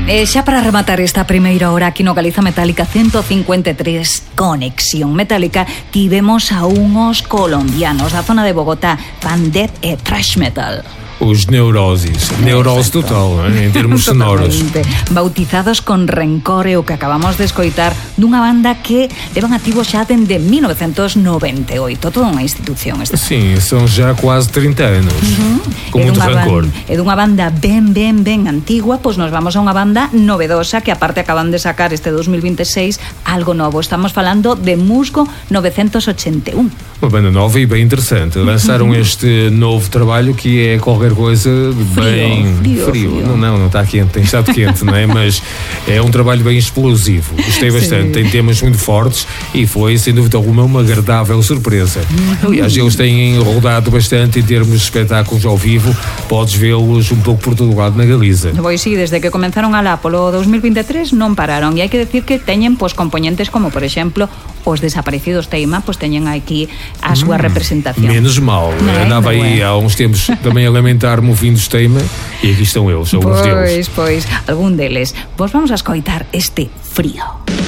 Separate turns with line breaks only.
Xa para rematar esta primeira hora aquí no Galiza Metálica 153 Conexión Metálica, tivemos a unhos colombianos da zona de Bogotá, fan death e thrash metal.
Os Neuroses, neurose total, em termos sonoros.
Bautizados con Rencor, o que acabamos de escoitar, dunha banda que levan activo xa dende 1998, toda unha institución.
Sim, são já quase 30 anos, com muito rancor.
É dunha banda ben antigua, pois nos vamos a unha banda novedosa que aparte acaban de sacar este 2026 algo novo. Estamos falando de Musgo 981.
Uma banda nova e bem interessante. Lançaram este novo trabalho que é qualquer coisa bem frio. Não está quente, tem estado quente, não é? Mas é um trabalho bem explosivo. Gostei bastante, tem temas muito fortes e foi, sem dúvida alguma, uma agradável surpresa. Aliás, eles têm rodado bastante em termos de espetáculos ao vivo. Podes vê-los un pouco por todo lado na Galiza.
Pois sí, desde que comenzaron alá polo 2023 non pararon, e hai que decir que teñen pois componentes como, por exemplo, os Desaparecidos Teima, pois teñen aquí a súa representación.
Menos mal, andava aí há uns tempos também a lamentar-me o fim dos Teima e aqui estão eles, alguns deles.
Pois, algún deles. Vos vamos a escoitar este Frío.